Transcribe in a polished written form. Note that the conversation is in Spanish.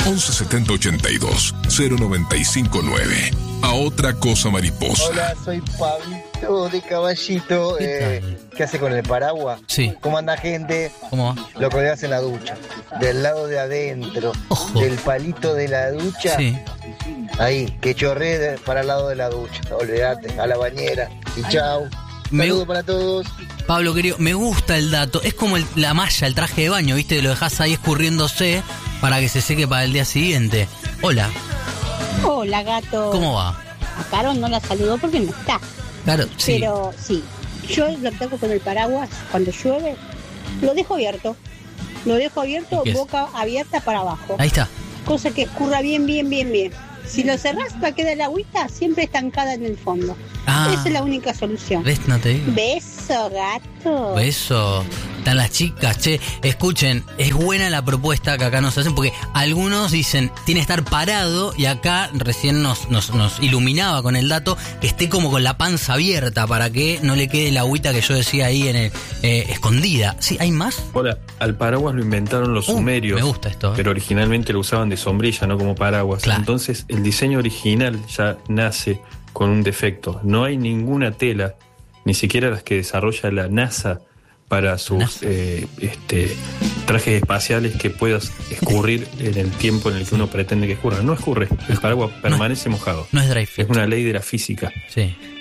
11 70 82 0959. A otra cosa mariposa. Hola, soy Pablito de Caballito. ¿Qué hace con el paraguas? Sí. ¿Cómo anda, gente? ¿Cómo va? Lo colgás en la ducha. Del lado de adentro. Ojo. Del palito de la ducha. Sí. Ahí, que chorree para el lado de la ducha. Olvídate, a la bañera. Y chau. Saludos para todos. Pablo, querido, me gusta el dato. Es como la malla, el traje de baño, ¿viste? Lo dejás ahí escurriéndose para que se seque para el día siguiente. Hola. Hola, gato. ¿Cómo va? A Carol no la saludó porque no está. Claro, sí. Pero sí, yo lo que hago con el paraguas cuando llueve, lo dejo abierto. Lo dejo abierto, boca abierta para abajo. Ahí está. Cosa que escurra bien. Si lo cerrás, va a quedar la agüita siempre estancada en el fondo. Esa es la única solución. ¿Ves? No te digo. Beso, gato. Beso. Están las chicas, che. Escuchen, es buena la propuesta que acá nos hacen porque algunos dicen, tiene que estar parado y acá recién nos iluminaba con el dato que esté como con la panza abierta para que no le quede la agüita que yo decía ahí en el escondida. ¿Sí? ¿Hay más? Hola, al paraguas lo inventaron los sumerios. Me gusta esto. Pero originalmente lo usaban de sombrilla, no como paraguas. Claro. Entonces el diseño original ya nace con un defecto. No hay ninguna tela, ni siquiera las que desarrolla la NASA para sus trajes espaciales que puedas escurrir en el tiempo en el que uno pretende que escurra. No escurre, el paraguas permanece mojado. No es dry fit. Es una ley de la física. Sí.